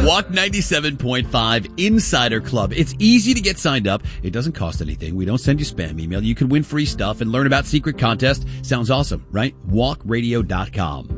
Walk 97.5 Insider Club. It's easy to get signed up. It doesn't cost anything. We don't send you spam email. You can win free stuff and learn about secret contests. Sounds awesome, right? Walkradio.com.